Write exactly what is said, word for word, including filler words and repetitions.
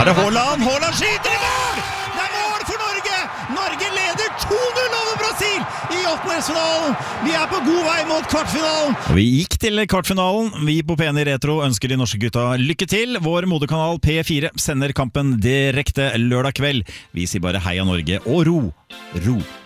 er det Haaland, Haaland skyter i mål! Det er mål for Norge! Norge leder to null over Brasil i åttendedelsfinalen. Vi er på god vei mot kvartfinalen. Og vi gikk til kvartfinalen. Vi på P N i Retro ønsker de norske gutta lykke til. Vår moderkanal P fire sender kampen direkte lørdag kveld. Vi sier bare heia Norge og ro, ro.